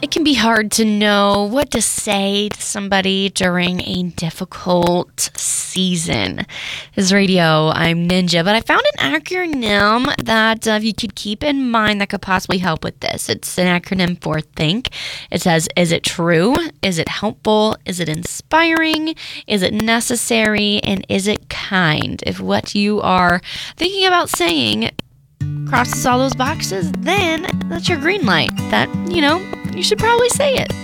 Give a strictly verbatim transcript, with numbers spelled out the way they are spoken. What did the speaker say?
it can be hard to know what to say to somebody during a difficult season. This is radio. I'm Ninja, but I found an acronym that uh, you could keep in mind that could possibly help with this. It's an acronym for THINK. It says, is it true? Is it helpful? Is it inspiring? Is it necessary? And is it kind? If what you are thinking about saying crosses all those boxes, then that's your green light that, you know, you should probably say it.